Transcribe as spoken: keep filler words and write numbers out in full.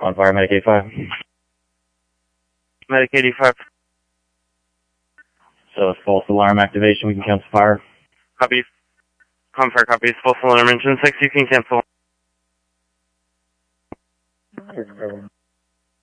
On fire, Medic eighty-five. Medic eighty-five. So it's false alarm activation, we can cancel fire. Copy. On fire, copy. It's false alarm engine six, you can cancel.